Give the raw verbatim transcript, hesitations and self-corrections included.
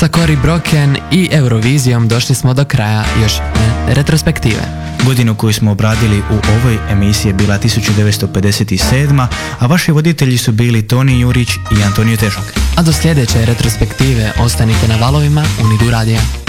Sa Cory Broken i Eurovizijom došli smo do kraja još jedne retrospektive. Godinu koju smo obradili u ovoj emisiji je bila tisuću devetsto pedeset sedma, a vaši voditelji su bili Toni Jurić i Antonio Težak. A do sljedeće retrospektive ostanite na valovima Unidu radija.